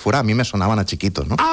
fuera, a mí me sonaban a Chiquito, ¿no?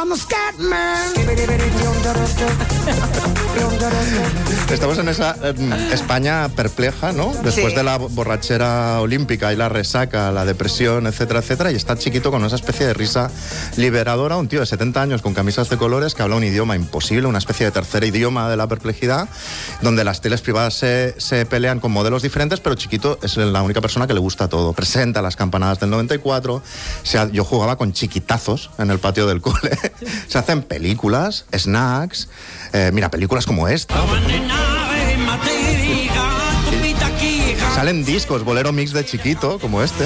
Estamos en esa España perpleja, ¿no? Después de la borrachera olímpica y la resaca, la depresión, etcétera, etcétera, y está Chiquito con esa especie de risa liberadora, un tío de 70 años con camisas de colores que habla un idioma imposible, una especie de tercer idioma de la perplejidad, donde las teles privadas se pelean con modelos diferentes, pero Chiquito es la única persona que le gusta todo. Presenta las campanadas del 94, yo jugaba con chiquitazos en el patio del cole, se hacen películas, snacks, mira, películas como esta. Salen discos, bolero mix de Chiquito, como este.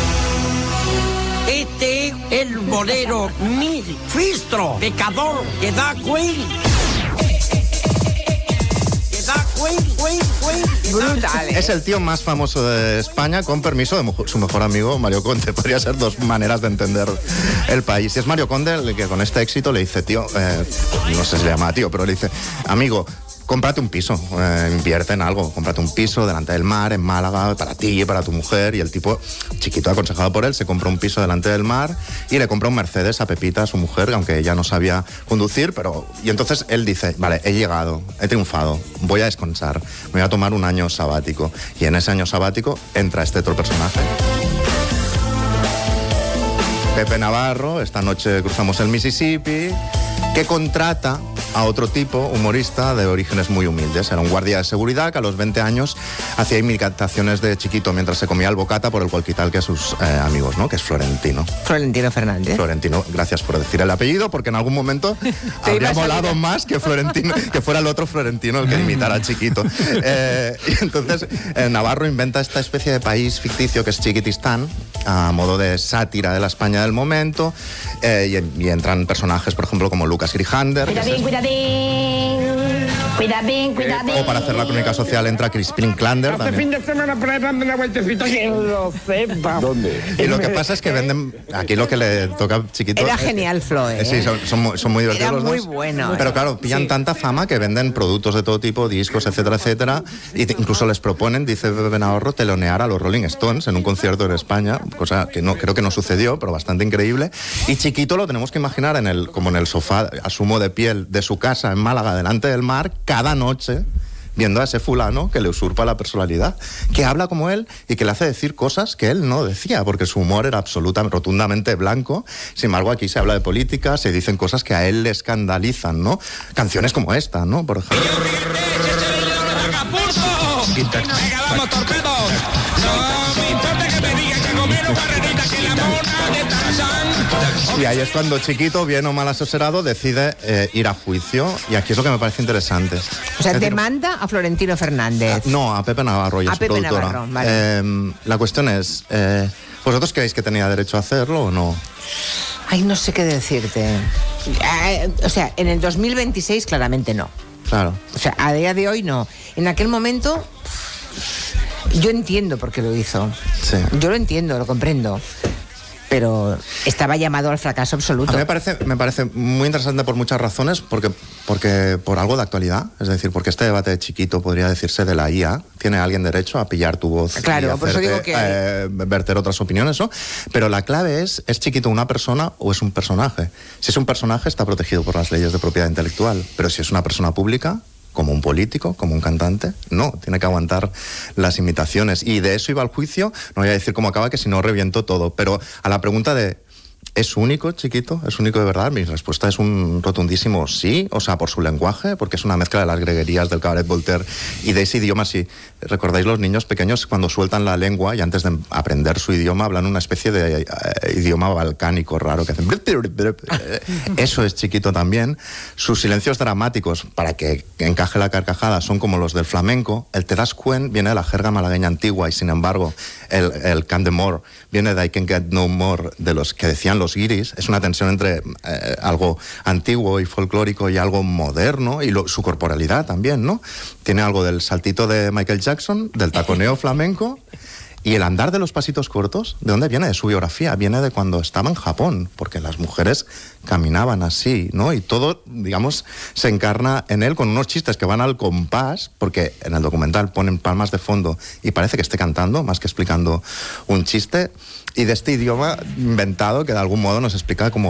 Este el bolero mil, fistro, pecador, que da Queen. Brutal, ¿eh? Es el tío más famoso de España, con permiso de su mejor amigo, Mario Conde. Podría ser dos maneras de entender el país. Y es Mario Conde el que con este éxito le dice, tío, no sé si le llama tío, pero le dice, amigo, cómprate un piso, invierte en algo, cómprate un piso delante del mar, en Málaga, para ti y para tu mujer. Y el tipo, Chiquito, aconsejado por él, se compró un piso delante del mar y le compró un Mercedes a Pepita, a su mujer, aunque ella no sabía conducir, pero... Y entonces él dice, vale, he llegado, he triunfado, voy a descansar, me voy a tomar un año sabático. Y en ese año sabático entra este otro personaje. Pepe Navarro, esta noche cruzamos el Mississippi, que contrata a otro tipo, humorista de orígenes muy humildes. Era un guardia de seguridad que a los 20 años hacía imitaciones de Chiquito mientras se comía el bocata por el walkie-talkie a sus amigos, ¿no? Que es Florentino. Florentino Fernández. Florentino, gracias por decir el apellido, porque en algún momento habría molado más que Florentino, que fuera el otro Florentino el que imitara a Chiquito. Y entonces Navarro inventa esta especie de país ficticio que es Chiquitistán, a modo de sátira de la España del momento, y entran personajes, por ejemplo, como Lucas Grijander. Cuidadín. O para hacer la crónica social entra Crispin Klander. Este fin de semana por ahí dando una vueltecita que lo sepa. ¿Dónde? Y lo que pasa es que venden... Aquí lo que le toca a Chiquito... Era genial, Flo, ¿eh? Sí, son muy divertidos Era los muy dos. bueno. Pero claro, pillan tanta fama que venden productos de todo tipo, discos, etcétera, etcétera. Y incluso les proponen, dice Pepe Navarro, telonear a los Rolling Stones en un concierto en España, cosa que no creo que no sucedió, pero bastante increíble. Y Chiquito lo tenemos que imaginar como en el sofá, asumo de piel, de su casa en Málaga, delante del mar, cada noche, viendo a ese fulano que le usurpa la personalidad, que habla como él y que le hace decir cosas que él no decía, porque su humor era rotundamente blanco. Sin embargo, aquí se habla de política, se dicen cosas que a él le escandalizan, ¿no? Canciones como esta, ¿no? Por ejemplo. Venga, vamos, torpedos. No me importa que me digan que comieron carrerita que la mona de Tarzán. Y ahí es cuando Chiquito, bien o mal asesorado, decide ir a juicio. Y aquí es lo que me parece interesante. O sea, es decir, demanda a Florentino Fernández. no, a Pepe Navarro y a su Pepe productora. Navarro, vale. La cuestión es, ¿vosotros creéis que tenía derecho a hacerlo o no? Ay, no sé qué decirte. O sea, en el 2026 claramente no. Claro. O sea, a día de hoy no. En aquel momento, yo entiendo por qué lo hizo. Sí. Yo lo entiendo, lo comprendo. Pero estaba llamado al fracaso absoluto. A mí me parece muy interesante por muchas razones, porque por algo de actualidad, es decir, porque este debate de Chiquito podría decirse de la IA, ¿tiene alguien derecho a pillar tu voz claro, y por eso digo hacerte, que verter otras opiniones, ¿no? Pero la clave ¿es Chiquito una persona o es un personaje? Si es un personaje está protegido por las leyes de propiedad intelectual, pero si es una persona pública, como un político, como un cantante, no, tiene que aguantar las imitaciones. Y de eso iba al juicio, no voy a decir cómo acaba, que si no reviento todo, pero a la pregunta de ¿es único, Chiquito? ¿Es único de verdad? Mi respuesta es un rotundísimo sí, o sea, por su lenguaje, porque es una mezcla de las greguerías del cabaret Voltaire y de ese idioma. Si recordáis, los niños pequeños cuando sueltan la lengua y antes de aprender su idioma hablan una especie de idioma balcánico raro que hacen... Eso es Chiquito también. Sus silencios dramáticos, para que encaje la carcajada, son como los del flamenco. El te das cuen viene de la jerga malagueña antigua y sin embargo el can de more viene de I can get no more, de los que decían los guiris. Es una tensión entre algo antiguo y folclórico y algo moderno, y su corporalidad también, ¿no? Tiene algo del saltito de Michael Jackson, del taconeo flamenco, y el andar de los pasitos cortos. ¿De dónde viene? De su biografía. Viene de cuando estaba en Japón, porque las mujeres caminaban así, ¿no? Y todo, digamos, se encarna en él con unos chistes que van al compás, porque en el documental ponen palmas de fondo y parece que esté cantando, más que explicando un chiste, y de este idioma inventado que de algún modo nos explica cómo